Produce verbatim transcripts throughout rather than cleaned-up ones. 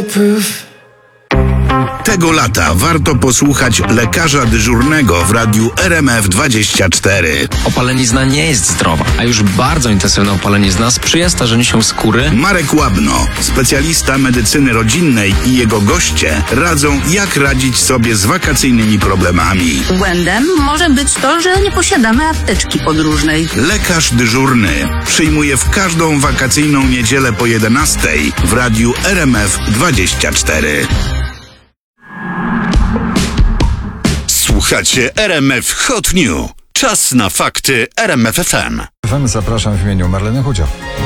Tego lata warto posłuchać lekarza dyżurnego w radiu R M F dwadzieścia cztery. Opalenizna nie jest zdrowa, a już bardzo intensywna opalenizna sprzyja starzeniu się skóry. Marek Łabno, specjalista medycyny rodzinnej, i jego goście radzą, jak radzić sobie z wakacyjnymi problemami. Błędem może być to, że nie posiadamy apteczki podróżnej. Lekarz dyżurny przyjmuje w każdą wakacyjną niedzielę po jedenastej w radiu R M F dwadzieścia cztery. Słuchacie R M F Hot New. Czas na fakty R M F F M. Zapraszam w imieniu Marleny Chudzio.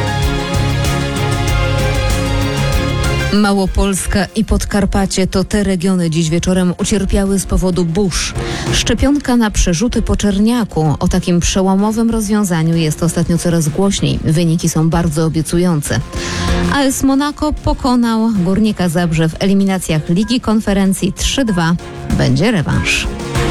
Małopolska i Podkarpacie to te regiony dziś wieczorem ucierpiały z powodu burz. Szczepionka na przerzuty po czerniaku. O takim przełomowym rozwiązaniu jest ostatnio coraz głośniej. Wyniki są bardzo obiecujące. A S Monaco pokonał Górnika Zabrze w eliminacjach Ligi Konferencji trzy dwa. Będzie rewanż.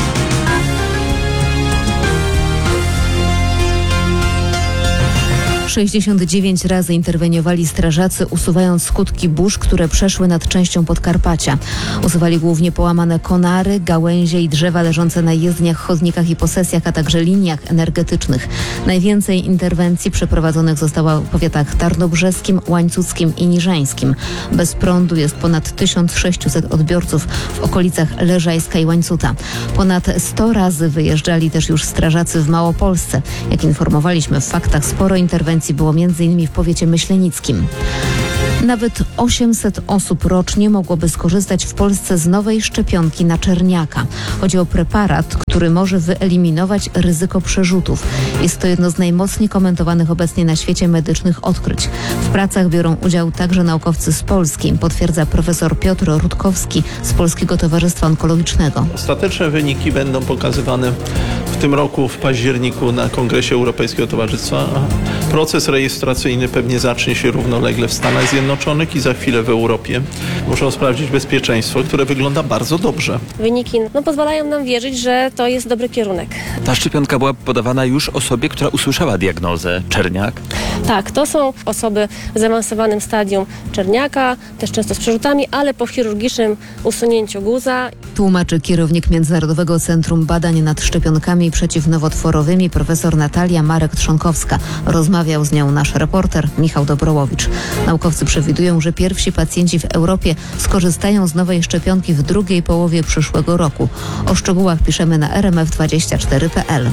sześćdziesiąt dziewięć razy interweniowali strażacy, usuwając skutki burz, które przeszły nad częścią Podkarpacia. Usuwali głównie połamane konary, gałęzie i drzewa leżące na jezdniach, chodnikach i posesjach, a także liniach energetycznych. Najwięcej interwencji przeprowadzonych zostało w powiatach tarnobrzeskim, łańcuckim i niżańskim. Bez prądu jest ponad tysiąc sześćset odbiorców w okolicach Leżajska i Łańcuta. Ponad sto razy wyjeżdżali też już strażacy w Małopolsce. Jak informowaliśmy w faktach, sporo interwencji było między innymi w powiecie myślenickim. Nawet osiemset osób rocznie mogłoby skorzystać w Polsce z nowej szczepionki na czerniaka. Chodzi o preparat, który może wyeliminować ryzyko przerzutów. Jest to jedno z najmocniej komentowanych obecnie na świecie medycznych odkryć. W pracach biorą udział także naukowcy z Polski, potwierdza profesor Piotr Rutkowski z Polskiego Towarzystwa Onkologicznego. Ostateczne wyniki będą pokazywane w tym roku w październiku na Kongresie Europejskiego Towarzystwa. Proces rejestracyjny pewnie zacznie się równolegle w Stanach Zjednoczonych i za chwilę w Europie. Muszą sprawdzić bezpieczeństwo, które wygląda bardzo dobrze. Wyniki no, pozwalają nam wierzyć, że to jest dobry kierunek. Ta szczepionka była podawana już osobie, która usłyszała diagnozę czerniak? Tak, to są osoby w zaawansowanym stadium czerniaka, też często z przerzutami, ale po chirurgicznym usunięciu guza. Tłumaczy kierownik Międzynarodowego Centrum Badań nad Szczepionkami Przeciwnowotworowymi profesor Natalia Marek-Trzonkowska. Rozmawiał z nią nasz reporter Michał Dobrołowicz. Naukowcy przewidują, że pierwsi pacjenci w Europie skorzystają z nowej szczepionki w drugiej połowie przyszłego roku. O szczegółach piszemy na r m f dwadzieścia cztery kropka p l.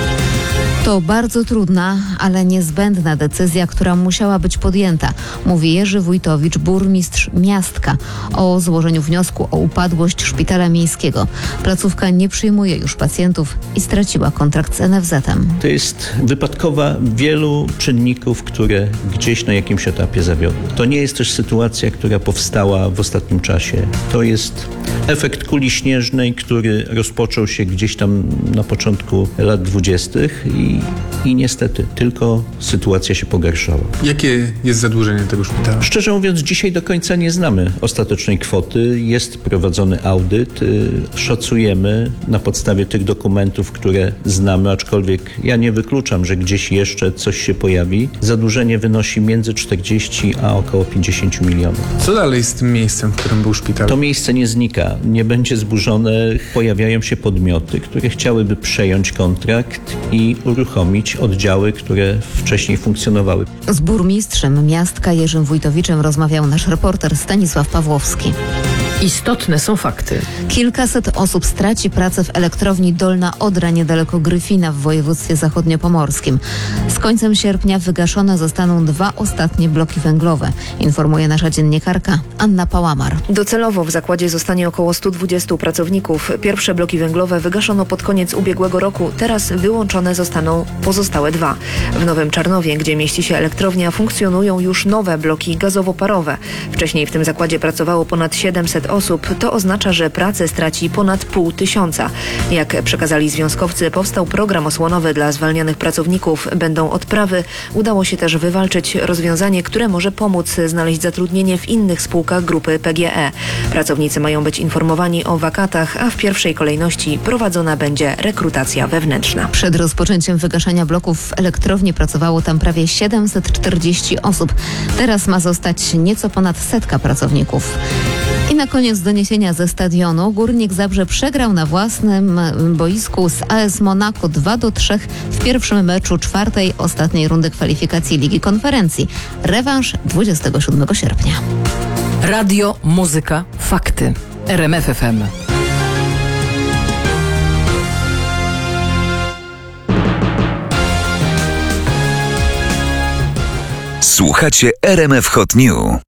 To bardzo trudna, ale niezbędna decyzja, która musiała być podjęta, mówi Jerzy Wójtowicz, burmistrz Miastka, o złożeniu wniosku o upadłość szpitala miejskiego. Placówka nie przyjmuje już pacjentów i straciła kontrakt z N F Z-em. To jest wypadkowa wielu czynników, które gdzieś na jakimś etapie zawiodły. To nie jest też sytuacja, która powstała w ostatnim czasie. To jest efekt kuli śnieżnej, który rozpoczął się gdzieś tam na początku lat dwudziestych i I, i niestety tylko sytuacja się pogarszała. Jakie jest zadłużenie tego szpitala? Szczerze mówiąc, dzisiaj do końca nie znamy ostatecznej kwoty. Jest prowadzony audyt. Szacujemy na podstawie tych dokumentów, które znamy, aczkolwiek ja nie wykluczam, że gdzieś jeszcze coś się pojawi. Zadłużenie wynosi między czterdzieści a około pięćdziesiąt milionów. Co dalej z tym miejscem, w którym był szpital? To miejsce nie znika, nie będzie zburzone. Pojawiają się podmioty, które chciałyby przejąć kontrakt i uruchomić oddziały, które wcześniej funkcjonowały. Z burmistrzem Miastka Jerzym Wójtowiczem rozmawiał nasz reporter Stanisław Pawłowski. Istotne są fakty. Kilkaset osób straci pracę w elektrowni Dolna Odra niedaleko Gryfina w województwie zachodniopomorskim. Z końcem sierpnia wygaszone zostaną dwa ostatnie bloki węglowe, informuje nasza dziennikarka Anna Pałamar. Docelowo w zakładzie zostanie około stu dwudziestu pracowników. Pierwsze bloki węglowe wygaszono pod koniec ubiegłego roku. Teraz wyłączone zostaną pozostałe dwa. W Nowym Czarnowie, gdzie mieści się elektrownia, funkcjonują już nowe bloki gazowo-parowe. Wcześniej w tym zakładzie pracowało ponad siedemset osób. To oznacza, że pracę straci ponad pół tysiąca. Jak przekazali związkowcy, powstał program osłonowy dla zwalnianych pracowników. Będą odprawy. Udało się też wywalczyć rozwiązanie, które może pomóc znaleźć zatrudnienie w innych spółkach grupy P G E. Pracownicy mają być informowani o wakatach, a w pierwszej kolejności prowadzona będzie rekrutacja wewnętrzna. Przed rozpoczęciem wygaszania bloków w elektrowni pracowało tam prawie siedemset czterdzieści osób. Teraz ma zostać nieco ponad setka pracowników. I na koniec doniesienia ze stadionu. Górnik Zabrze przegrał na własnym boisku z A S Monaco dwa do trzech w pierwszym meczu czwartej ostatniej rundy kwalifikacji Ligi Konferencji. Rewanż dwudziestego siódmego sierpnia. Radio, muzyka, fakty. R M F F M. Słuchacie R M F Hot News.